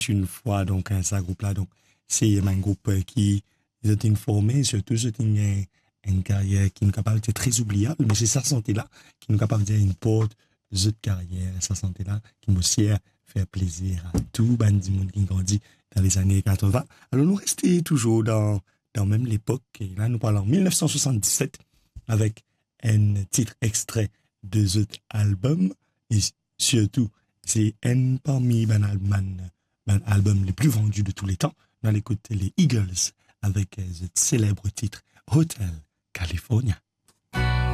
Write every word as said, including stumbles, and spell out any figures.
une fois, donc, hein, ça groupe là, donc, c'est un groupe euh, qui est formé, surtout, c'est une, une carrière qui nous capable d'être très oubliable, mais c'est sa santé-là qui nous capable de dire une porte, de carrière, sa santé-là, qui nous aussi faire plaisir à tout bandi monde qui grandit dans les années quatre-vingts. Alors, nous restons toujours dans, dans même l'époque, et là, nous parlons en mille neuf cent soixante-dix-sept avec un titre extrait de cet album, et surtout, c'est un parmi les albums les plus vendus de tous les temps. On a écouté les Eagles avec ce célèbre titre Hotel California.